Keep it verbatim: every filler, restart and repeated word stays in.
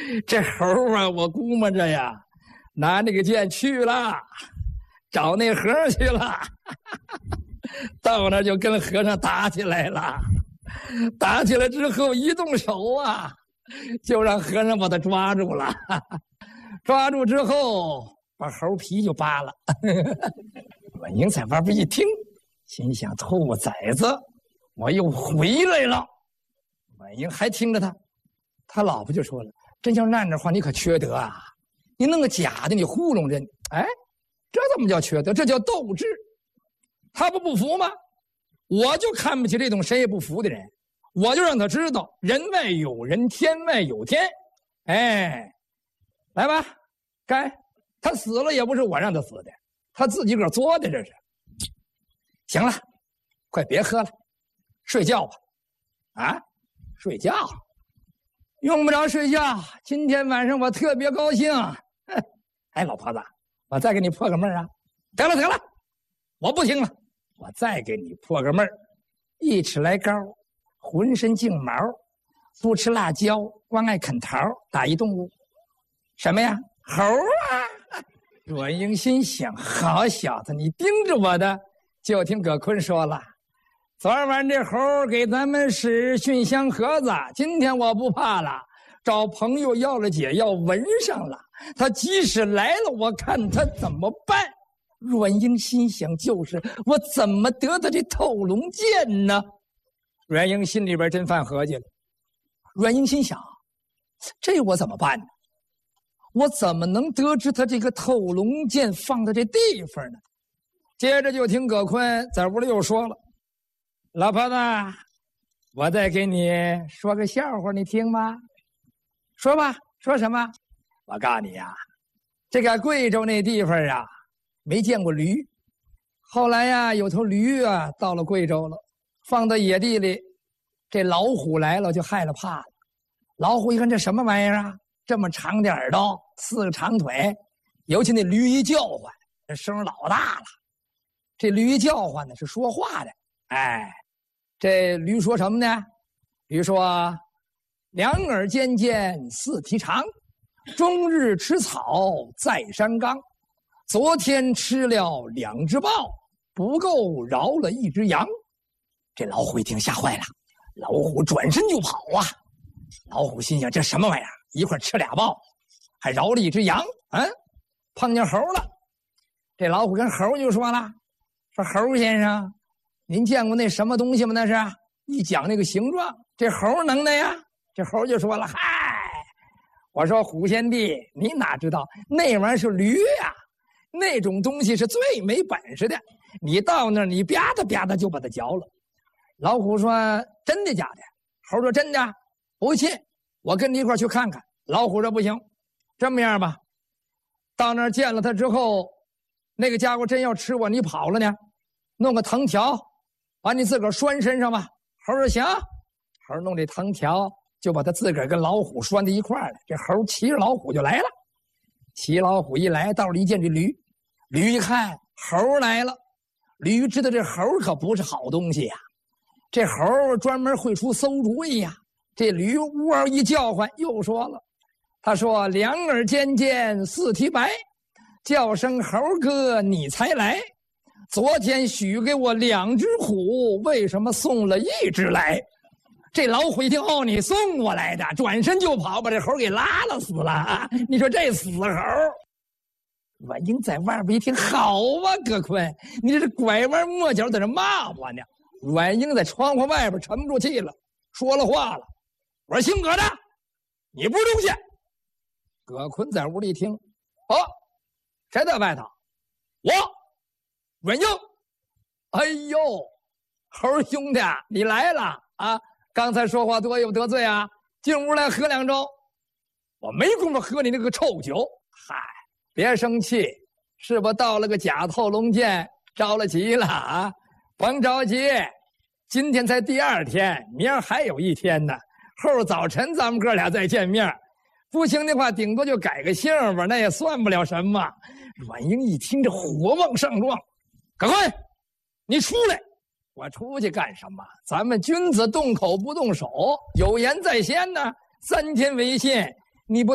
这猴啊，我估摸着呀，拿那个剑去了，找那和尚去了。到那就跟和尚打起来了，打起来之后一动手啊，就让和尚把他抓住了。抓住之后，把猴皮就扒了。阮英在外边一听，心想：兔崽子，我又回来了。阮英还听着他，他老婆就说了：“真要那样的话，你可缺德啊！你弄个假的，你糊弄人。哎，这怎么叫缺德？这叫斗志。他不不服吗？我就看不起这种谁也不服的人，我就让他知道人外有人，天外有天。哎，来吧，该他死了也不是我让他死的，他自己个儿作的这是。行了，快别喝了，睡觉吧。啊，睡觉。”用不着睡觉，今天晚上我特别高兴。哎，老婆子，我再给你破个闷儿啊！得了得了，我不听了，我再给你破个闷儿。一尺来高，浑身净毛，不吃辣椒，光爱啃桃，打一动物，什么呀？猴啊！阮英心想：好小子，你盯着我的。就听葛坤说了。昨晚这猴给咱们使熏香盒子，今天我不怕了，找朋友要了解药，闻上了。他即使来了，我看他怎么办。阮英心想：就是我怎么得到这透龙剑呢？阮英心里边真犯合计了。阮英心想：这我怎么办呢？我怎么能得知他这个透龙剑放在这地方呢？接着就听葛坤在屋里又说了。老婆子，我再给你说个笑话，你听吗？说吧，说什么？我告诉你呀、啊，这个贵州那地方啊，没见过驴。后来呀、啊，有头驴啊到了贵州了，放到野地里，这老虎来了就害了怕了。老虎一看这什么玩意儿啊，这么长的耳朵，四个长腿，尤其那驴一叫唤，这声老大了。这驴一叫唤呢是说话的，哎。这驴说什么呢？驴说：“两耳尖尖四蹄长，终日吃草在山岗。昨天吃了两只豹，不够饶了一只羊。”这老虎一听吓坏了，老虎转身就跑啊！老虎心想：这什么玩意儿？一会儿吃俩豹，还饶了一只羊，嗯，碰见猴了。这老虎跟猴就说了：“说猴先生。”您见过那什么东西吗？那是一讲那个形状，这猴能耐呀？这猴就说了：“嗨，我说虎先帝，你哪知道那玩意儿是驴呀、啊？那种东西是最没本事的。你到那儿，你吧嗒吧嗒就把它嚼了。”老虎说：“真的假的？”猴说：“真的。”不信，我跟你一块去看看。老虎说：“不行，这么样吧，到那儿见了他之后，那个家伙真要吃我，你跑了呢，弄个藤条。”把你自个儿拴身上吧。猴说行，猴弄这藤条就把他自个儿跟老虎拴在一块儿了。这猴骑着老虎就来了，骑老虎一来，到了一见这驴，驴一看猴来了，驴知道这猴可不是好东西呀、啊，这猴专门会出馊主意呀、啊。这驴呜一叫唤，又说了，他说：“两耳尖尖四蹄白，叫声猴哥你才来。昨天许给我两只虎，为什么送了一只来？”这老虎一听，哦，你送我来的，转身就跑，把这猴给拉了死了。你说这死猴！阮英在外边一听，好啊，葛坤，你这是拐弯抹角在这骂我呢。阮英在窗户外边沉不住气了，说了话了：“我说姓葛的，你不是东西。”葛坤在屋里一听，哦，谁在外头？我。阮英，哎呦，猴兄弟，你来了啊！刚才说话多有得罪啊！进屋来喝两盅。我没工夫喝你那个臭酒。嗨，别生气，是不到了个假透龙剑，着了急了啊？甭着急，今天才第二天，明儿还有一天呢。后早晨咱们哥俩再见面，不行的话，顶多就改个姓吧，那也算不了什么。阮英一听，这火往上撞。葛坤，你出来！我出去干什么？咱们君子动口不动手，有言在先呢。三天为限，你不